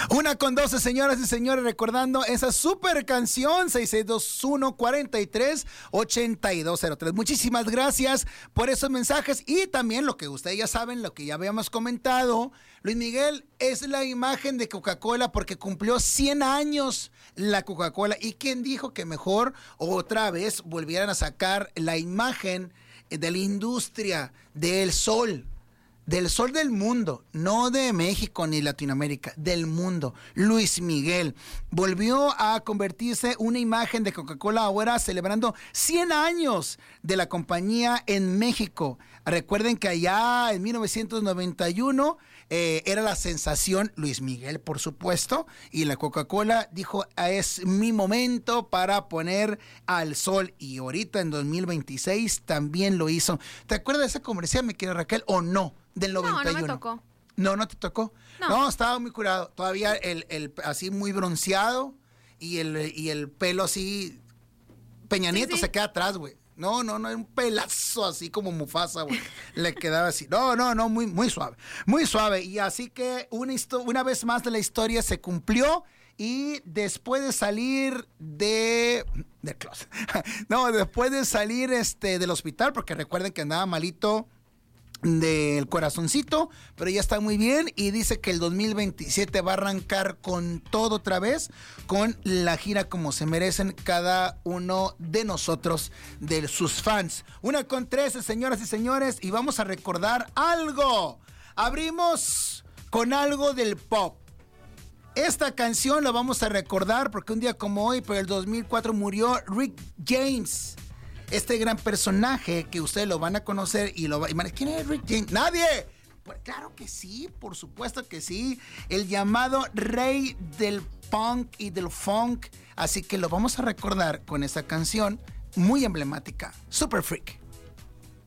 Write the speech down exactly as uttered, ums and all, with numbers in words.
Una con doce, señoras y señores, recordando esa super canción, seis seis dos uno, cuatro tres, ocho dos cero tres. Muchísimas gracias por esos mensajes y también lo que ustedes ya saben, lo que ya habíamos comentado. Luis Miguel es la imagen de Coca-Cola porque cumplió cien años la Coca-Cola. ¿Y quién dijo que mejor otra vez volvieran a sacar la imagen de la industria del sol? Del sol del mundo, no de México ni Latinoamérica, del mundo. Luis Miguel volvió a convertirse una imagen de Coca-Cola ahora celebrando cien años de la compañía en México. Recuerden que allá en mil novecientos noventa y uno eh, era la sensación Luis Miguel, por supuesto, y la Coca-Cola dijo, es mi momento para poner al sol, y ahorita en dos mil veintiséis también lo hizo. ¿Te acuerdas de ese comercial, mi querida Raquel, o no? Del noventa y uno. No, no me tocó. No, no te tocó. No, no estaba muy curado. Todavía el, el así muy bronceado y el, y el pelo así. Peña Nieto sí, sí. Se queda atrás, güey. No, no, no, un pelazo así como Mufasa, güey. Le quedaba así. No, no, no, muy, muy suave. Muy suave. Y así que una, una vez más de la historia se cumplió. Y después de salir de... de closet. No, después de salir este, del hospital, porque recuerden que andaba malito del corazoncito, pero ya está muy bien y dice que el dos mil veintisiete va a arrancar con todo otra vez, con la gira como se merecen cada uno de nosotros, de sus fans. Una con trece, señoras y señores, y vamos a recordar algo. Abrimos con algo del pop. Esta canción la vamos a recordar porque un día como hoy, pero el dos mil cuatro, murió Rick James. Este gran personaje que ustedes lo van a conocer y lo van a... ¿Quién es Rick James? ¡Nadie! Pues claro que sí, por supuesto que sí. El llamado rey del punk y del funk. Así que lo vamos a recordar con esta canción muy emblemática, Super Freak.